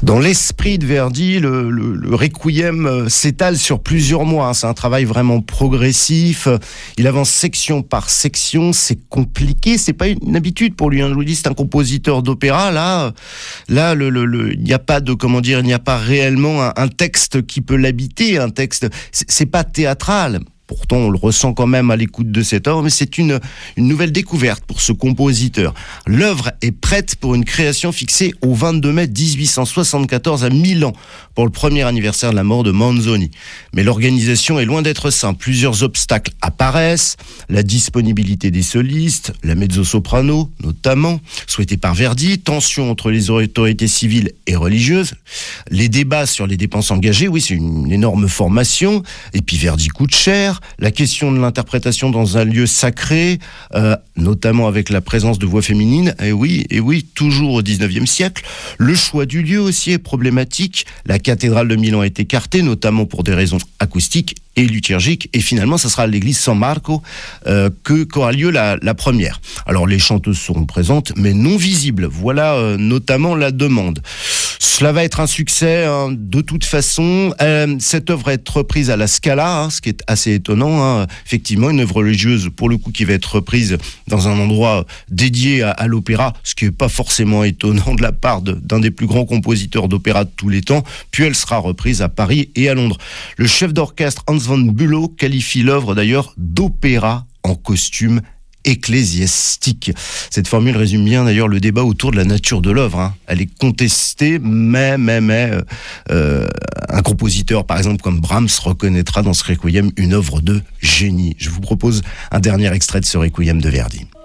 Dans l'esprit de Verdi, le Requiem s'étale sur plusieurs mois. C'est un travail vraiment progressif. Il avance section par section. C'est compliqué. C'est pas une habitude pour lui. Je vous dis, c'est un compositeur d'opéra. Là, il n'y a pas de, il n'y a pas réellement un texte qui peut l'habiter. Un texte, c'est pas théâtral. Pourtant, on le ressent quand même à l'écoute de cette œuvre, mais c'est une nouvelle découverte pour ce compositeur. L'œuvre est prête pour une création fixée au 22 mai 1874 à Milan, pour le premier anniversaire de la mort de Manzoni. Mais l'organisation est loin d'être simple. Plusieurs obstacles apparaissent, la disponibilité des solistes, la mezzo-soprano notamment, souhaitée par Verdi, tension entre les autorités civiles et religieuses, les débats sur les dépenses engagées, oui, c'est une énorme formation, et puis Verdi coûte cher, la question de l'interprétation dans un lieu sacré, notamment avec la présence de voix féminines, et oui, toujours au 19e siècle. Le choix du lieu aussi est problématique. La cathédrale de Milan est écartée, notamment pour des raisons acoustiques et liturgiques, et finalement, ça sera à l'église San Marco qu'aura lieu la première. Alors, les chanteuses seront présentes, mais non visibles. Voilà notamment la demande. Cela va être un succès, de toute façon. Cette œuvre va être reprise à la Scala, ce qui est assez étonnant. Effectivement, une œuvre religieuse, pour le coup, qui va être reprise dans un endroit dédié à l'opéra, ce qui n'est pas forcément étonnant de la part d'un des plus grands compositeurs d'opéra de tous les temps. Puis elle sera reprise à Paris et à Londres. Le chef d'orchestre Hans von Bülow qualifie l'œuvre d'ailleurs d'opéra en costume ecclésiastique. Cette formule résume bien d'ailleurs le débat autour de la nature de l'œuvre. Elle est contestée, mais un compositeur par exemple comme Brahms reconnaîtra dans ce Requiem une œuvre de génie. Je vous propose un dernier extrait de ce Requiem de Verdi.